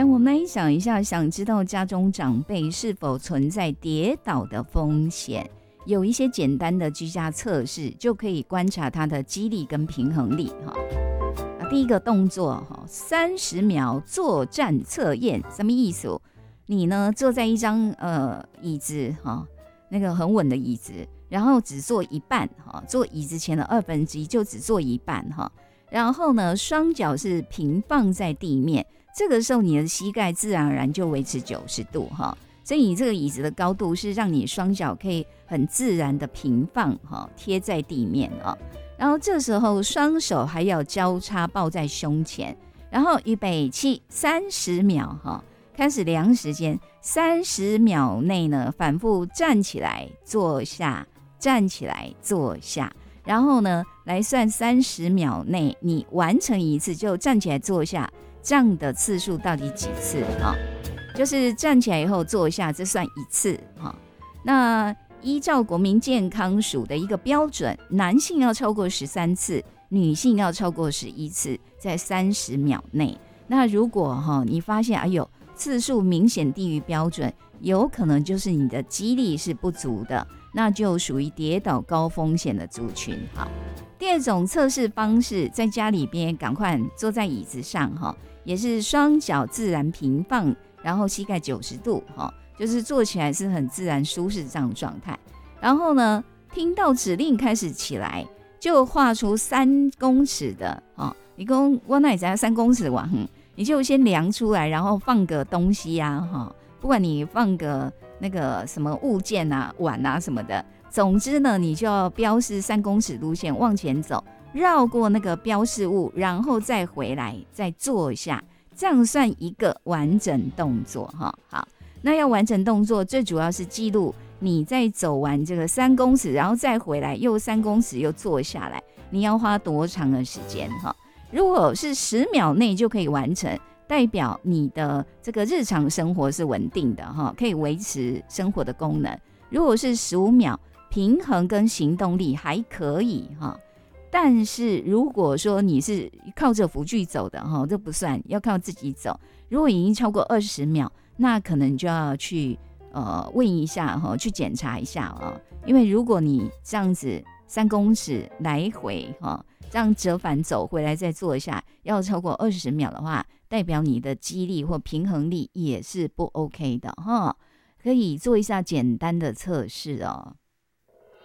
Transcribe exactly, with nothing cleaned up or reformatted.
来，我们来想一下，想知道家中长辈是否存在跌倒的风险，有一些简单的居家测试就可以观察他的肌力跟平衡力哈。第一个动作三十秒坐站测验，什么意思？你呢坐在一张呃椅子哈，那个很稳的椅子，然后只坐一半哈，坐椅子前的二分之一就只坐一半哈。然后呢，双脚是平放在地面，这个时候你的膝盖自然而然就维持九十度哈。所以你这个椅子的高度是让你双脚可以很自然的平放哈，贴在地面啊。然后这时候双手还要交叉抱在胸前，然后预备起，三十秒哈，开始量时间，三十秒内呢反复站起来坐下，站起来坐下。然后呢，来算三十秒内你完成一次就站起来坐下，这样的次数到底几次啊？就是站起来以后坐下，这算一次哈。那依照国民健康署的一个标准，男性要超过十三次，女性要超过十一次，在三十秒内。那如果哈你发现哎呦次数明显低于标准，有可能就是你的肌力是不足的，那就属于跌倒高风险的族群。好，第二种测试方式，在家里边赶快坐在椅子上哈，也是双脚自然平放，然后膝盖九十度哈，就是坐起来是很自然舒适这样的状态。然后呢，听到指令开始起来，就画出三公尺的哈，你讲我哪知道三公尺哇？你就先量出来，然后放个东西啊哈。不管你放个那个什么物件啊、碗啊什么的，总之呢，你就要标示三公尺路线往前走，绕过那个标示物，然后再回来，再坐下，这样算一个完整动作哈。好，那要完整动作，最主要是记录你在走完这个三公尺，然后再回来，又三公尺又坐下来，你要花多长的时间哈？如果是十秒内就可以完成，代表你的这个日常生活是稳定的哈，可以维持生活的功能。如果是十五秒，平衡跟行动力还可以哈。但是如果说你是靠着辅具走的哈，这不算，要靠自己走。如果已经超过二十秒，那可能就要去呃问一下哈，去检查一下啊。因为如果你这样子三公尺来回哈，这样折返走回来再坐下，要超过二十秒的话，代表你的肌力或平衡力也是不 OK 的哈，可以做一下简单的测试哦。